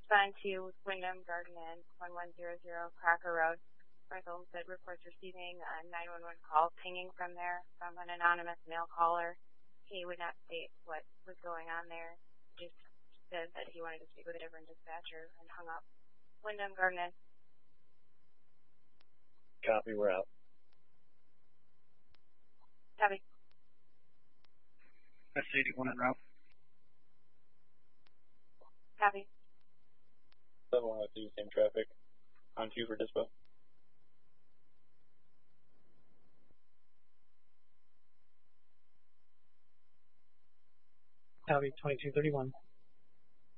respond to Wyndham Garden Inn, 1100 Crocker Road. Rental said reports receiving a 911 call pinging from there from an anonymous male caller. He would not state what was going on there. He just said that he wanted to speak with a different dispatcher and hung up. Wyndham Garden Inn. Copy, we're out. Copy. S81 en route. Copy. 7102, same traffic. On 2 for dispo. Copy, 2231.